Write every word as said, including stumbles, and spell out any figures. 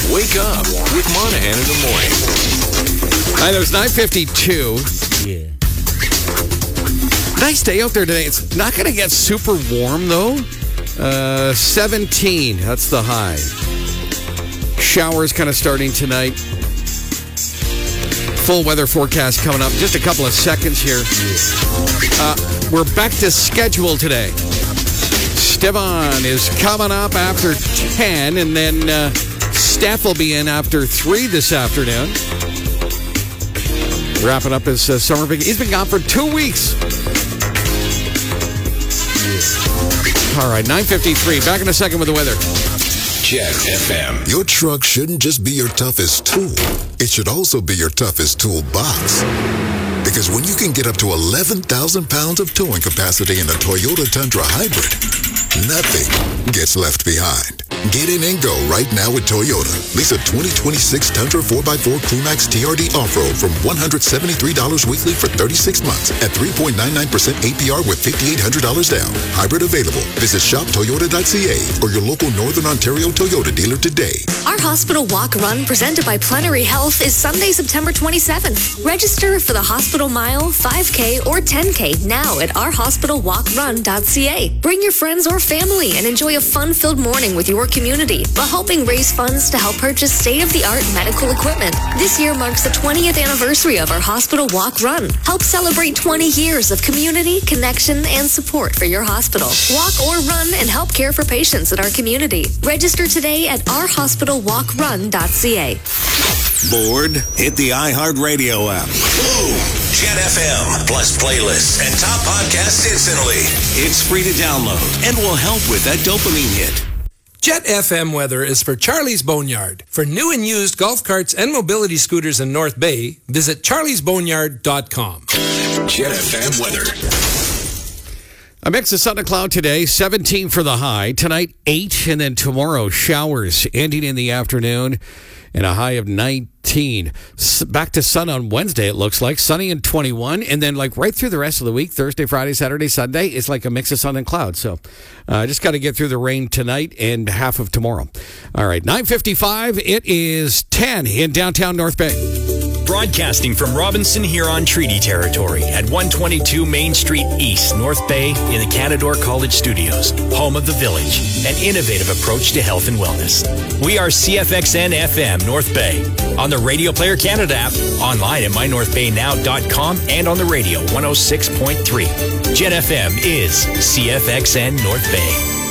Wake up with Monahan in the morning. Hi, there's nine fifty-two. Yeah. Nice day out there today. It's not going to get super warm, though. Uh, seventeen, that's the high. Showers kind of starting tonight. Full weather forecast coming up. Just a couple of seconds here. Uh, we're back to schedule today. Stevan is coming up after ten, and then uh, Steph will be in after three this afternoon. Wrapping up his uh, summer vacation. He's been gone for two weeks. All right, nine fifty-three. Back in a second with the weather. Jet F M. Your truck shouldn't just be your toughest tool. It should also be your toughest toolbox. Because when you can get up to eleven thousand pounds of towing capacity in a Toyota Tundra Hybrid, nothing gets left behind. Get in and go right now with Toyota. Lease a twenty twenty-six Tundra four by four Crewmax T R D Off-Road from one hundred seventy-three dollars weekly for thirty-six months at three point nine nine percent A P R with five thousand eight hundred dollars down. Hybrid available. Visit shop toyota dot c a or your local Northern Ontario Toyota dealer today. Our hospital walk run presented by Plenary Health is Sunday, September twenty-seventh. Register for the hospital mile, five K, or ten K now at our hospital walk run dot c a. Bring your friends or family and enjoy a fun-filled morning with your community while helping raise funds to help purchase state-of-the-art medical equipment. This year marks the twentieth anniversary of our hospital walk run. Help celebrate twenty years of community, connection, and support for your hospital. Walk or run and help care for patients in our community. Register today at our hospital walk run dot c a. Bored? Hit the iHeartRadio app. Boom! Jet F M plus playlists and top podcasts instantly. It's free to download and will help with that dopamine hit. Jet F M weather is for Charlie's Boneyard. For new and used golf carts and mobility scooters in North Bay, visit charlies boneyard dot com. Jet F M weather. A mix of sun and cloud today, seventeen for the high. Tonight, eight, and then tomorrow, showers ending in the afternoon and a high of nineteen. S- back to sun on Wednesday, it looks like. Sunny and twenty-one, and then like right through the rest of the week, Thursday, Friday, Saturday, Sunday, it's like a mix of sun and cloud. So I uh, just got to get through the rain tonight and half of tomorrow. All right, nine fifty-five, it is ten in downtown North Bay. Broadcasting from Robinson Huron Treaty Territory at one twenty-two Main Street East, North Bay, in the Canadore College Studios, home of The Village, an innovative approach to health and wellness. We are C F X N F M North Bay, on the Radio Player Canada app, online at my north bay now dot com, and on the radio one oh six point three. Jet F M is C F X N North Bay.